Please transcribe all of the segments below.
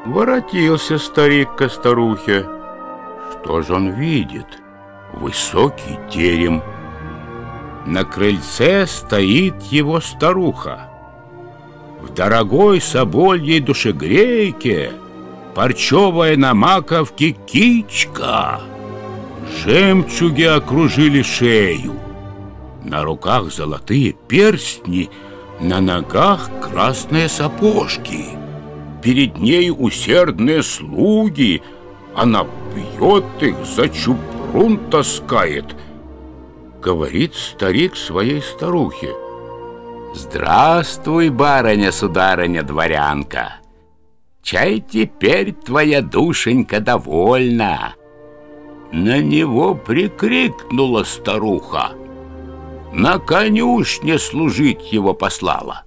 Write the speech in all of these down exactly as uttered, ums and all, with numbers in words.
Воротился старик ко старухе. Что же он видит? Высокий терем. На крыльце стоит его старуха. В дорогой собольей душегрейке, парчевая на маковке кичка. Жемчуги окружили шею. На руках золотые перстни, на ногах красные сапожки. Перед ней усердные слуги. Она пьет их, за чупрун таскает. Говорит старик своей старухе: «Здравствуй, барыня-сударыня, дворянка! Чай теперь твоя душенька довольна!» На него прикрикнула старуха. На конюшне служить его послала.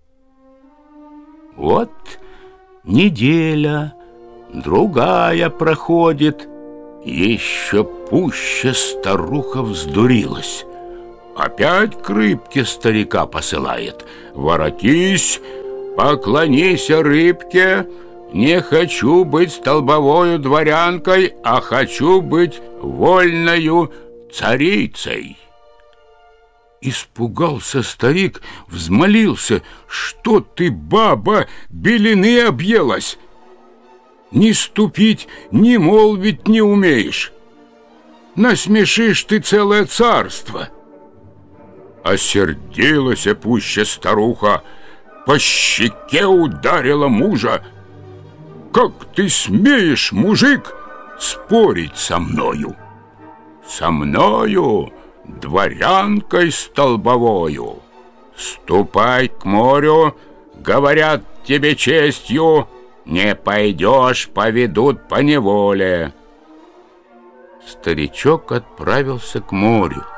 Вот неделя, другая проходит, еще пуще старуха вздурилась. Опять к рыбке старика посылает: «Воротись, поклонись рыбке, не хочу быть столбовою дворянкой, а хочу быть вольною царицей». Испугался старик, взмолился: «Что ты, баба, белины объелась? Ни ступить, ни молвить не умеешь. Насмешишь ты целое царство». Осердилась пуще старуха, по щеке ударила мужа. «Как ты смеешь, мужик, спорить со мною? Со мною, дворянкой столбовою? Ступай к морю, говорят тебе честью, не пойдешь, поведут по неволе». Старичок отправился к морю.